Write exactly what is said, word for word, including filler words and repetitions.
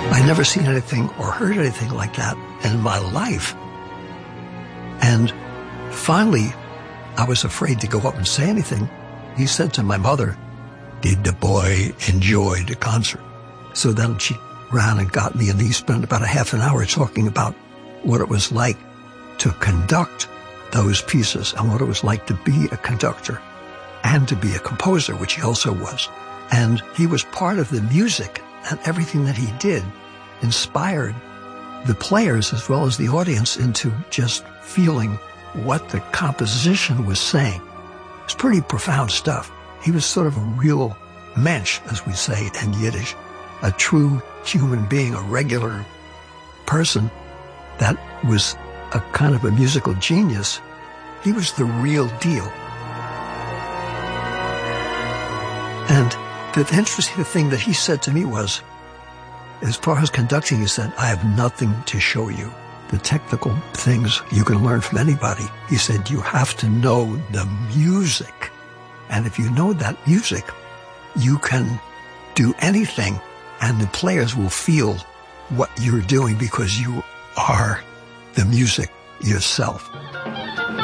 I'd never seen anything or heard anything like that in my life. And finally, I was afraid to go up and say anything. He said to my mother, "Did the boy enjoy the concert?" So then she ran and got me, and he spent about a half an hour talking about what it was like to conduct those pieces and what it was like to be a conductor and to be a composer, which he also was. And he was part of the music, and everything that he did inspired the players as well as the audience into just feeling what the composition was saying. It's pretty profound stuff. He was sort of a real mensch, as we say in Yiddish, a true human being, a regular person that was a kind of a musical genius. He was the real deal. And the interesting thing that he said to me was, as far as conducting, he said, "I have nothing to show you. The technical things you can learn from anybody." He said, "You have to know the music. And if you know that music, you can do anything, and the players will feel what you're doing because you are the music yourself."